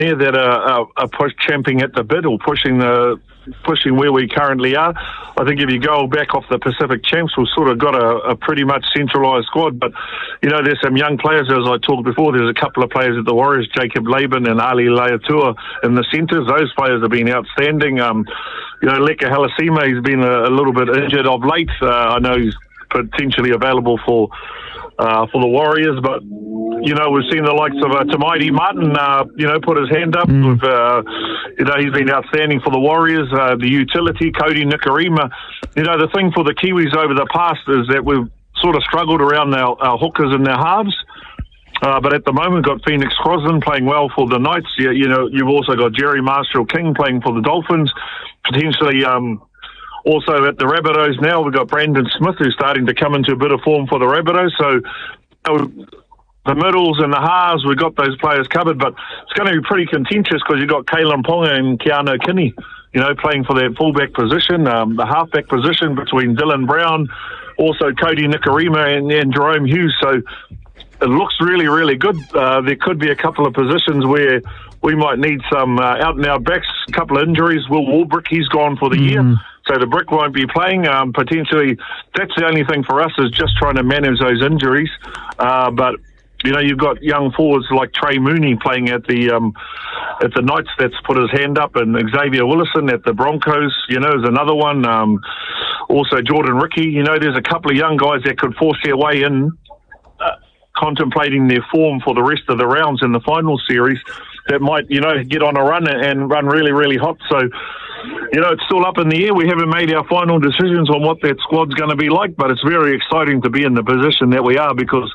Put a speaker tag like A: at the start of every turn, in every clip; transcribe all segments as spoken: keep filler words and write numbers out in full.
A: there that are, are, are push, champing at the bit or pushing the pushing where we currently are. I think if you go back off the Pacific Champs, we've sort of got a, a pretty much centralised squad. But, you know, there's some young players, as I talked before. There's a couple of players at the Warriors, Jacob Laban and Ali Laiatua in the centres. Those players have been outstanding. Um, you know, Leka Halasima, he's been a, a little bit injured of late. Uh, I know he's potentially available for uh, for the Warriors, but you know, we've seen the likes of uh, Tamaiti Martin, uh, you know, put his hand up. Mm. With, uh, you know, he's been outstanding for the Warriors. Uh, the utility, Cody Nikarima. You know, the thing for the Kiwis over the past is that we've sort of struggled around our, our hookers and their halves. Uh, but at the moment, got Phoenix Crosland playing well for the Knights. You, you know, you've also got Jerry Marshall King playing for the Dolphins. Potentially, um, also at the Rabbitohs now, we've got Brandon Smith who's starting to come into a bit of form for the Rabbitohs. So, you know, the middles and the halves, we've got those players covered, but it's going to be pretty contentious because you've got Kalen Ponga and Keanu Kinney, you know, playing for that fullback position, um, the halfback position between Dylan Brown, also Cody Nikarima and, and Jerome Hughes. So it looks really, really good. Uh, there could be a couple of positions where we might need some uh, out-and-out backs, a couple of injuries. Will Warbrick, he's gone for the mm. year. So the Brick won't be playing. Um, potentially, that's the only thing for us is just trying to manage those injuries. Uh, but you know, you've got young forwards like Trey Mooney playing at the um, at the Knights that's put his hand up, and Xavier Willison at the Broncos, you know, is another one. Um, also Jordan Ricky, you know, there's a couple of young guys that could force their way in, uh, contemplating their form for the rest of the rounds in the final series that might, you know, get on a run and run really, really hot. So, you know, it's still up in the air. We haven't made our final decisions on what that squad's going to be like, but it's very exciting to be in the position that we are because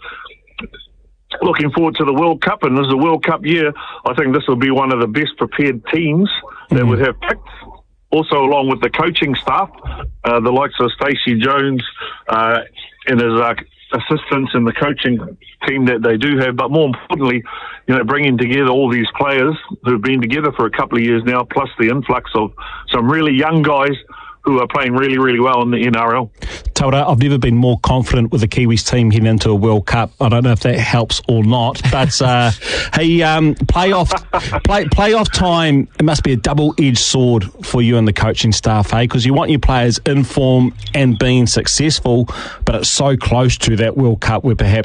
A: looking forward to the World Cup, and this is a World Cup year. I think this will be one of the best prepared teams that mm. we have picked. Also, along with the coaching staff, uh, the likes of Stacey Jones uh, and his uh, assistants and the coaching team that they do have. But more importantly, you know, bringing together all these players who've been together for a couple of years now, plus the influx of some really young guys who are playing really, really well in the N R L.
B: Tauda, I've never been more confident with the Kiwis team heading into a World Cup. I don't know if that helps or not, but uh, hey, um, playoff, play, playoff time, it must be a double-edged sword for you and the coaching staff, hey? Because you want your players in form and being successful, but it's so close to that World Cup where perhaps